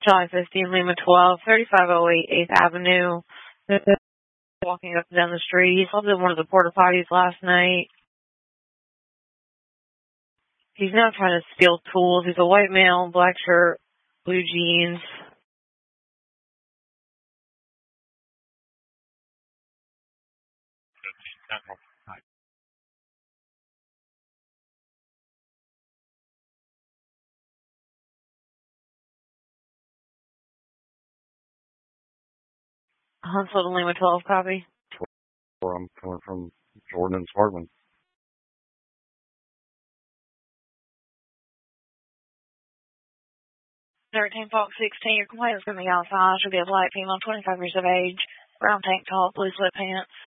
July 15, Lima 12, 3508 8th Avenue. Walking up and down the street. He slept in one of the porta potties last night. He's now trying to steal tools. He's a white male, black shirt, blue jeans. Huntsville to Lima 12, copy. Where I'm coming from, Jordan and Sparkman. 13 Fox 16, your complaint is coming outside. Should be a black female, 25 years of age, brown tank top, blue sweatpants.